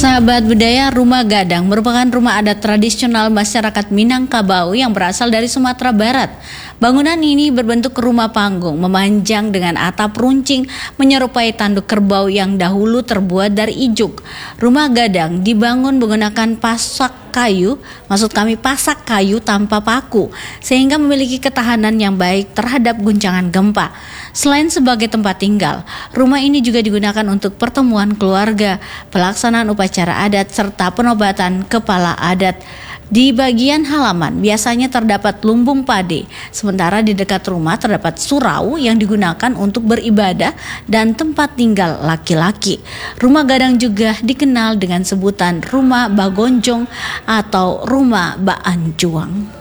Sahabat budaya, rumah gadang merupakan rumah adat tradisional masyarakat Minangkabau yang berasal dari Sumatera Barat. Bangunan ini berbentuk rumah panggung, memanjang dengan atap runcing menyerupai tanduk kerbau yang dahulu terbuat dari ijuk. Rumah gadang dibangun menggunakan pasak kayu tanpa paku, sehingga memiliki ketahanan yang baik terhadap guncangan gempa. Selain sebagai tempat tinggal, rumah ini juga digunakan untuk pertemuan keluarga, pelaksanaan upacara adat, serta penobatan kepala adat. Di bagian halaman biasanya terdapat lumbung pade, sementara di dekat rumah terdapat surau yang digunakan untuk beribadah dan tempat tinggal laki-laki. Rumah gadang juga dikenal dengan sebutan rumah Bagonjong atau rumah Baanjuang.